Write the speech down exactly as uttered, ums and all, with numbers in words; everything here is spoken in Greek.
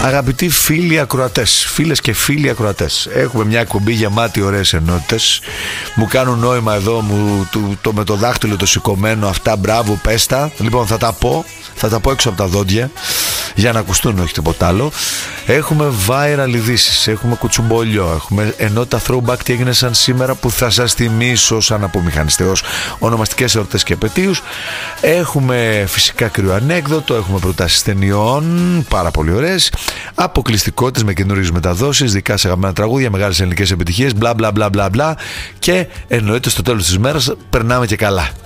Αγαπητοί φίλοι ακροατές, φίλες και φίλοι ακροατές, έχουμε μια εκπομπή γεμάτη ωραίες ενότητες. Μου κάνουν νόημα εδώ μου, το, το με το δάχτυλο το σηκωμένο, αυτά μπράβο, πέστα. Λοιπόν, θα τα πω, θα τα πω έξω από τα δόντια για να ακουστούν, όχι τίποτα άλλο. Έχουμε viral ειδήσεις, έχουμε κουτσουμπολιό, έχουμε ενότητα throwback τι έγινε σαν σήμερα που θα σας θυμίσω σαν απομηχανιστέως, ονομαστικές εορτές και επετείους. Έχουμε φυσικά κρυοανέκδοτο, έχουμε προτάσεις ταινιών, πάρα πολύ ωραίες, αποκλειστικότητες με καινούριες μεταδόσεις, δικά σε αγαπημένα τραγούδια, μεγάλες ελληνικές επιτυχίες, μπλα μπλα μπλα μπλα μπλα, και εννοείται στο τέλος της μέρας περνάμε και καλά.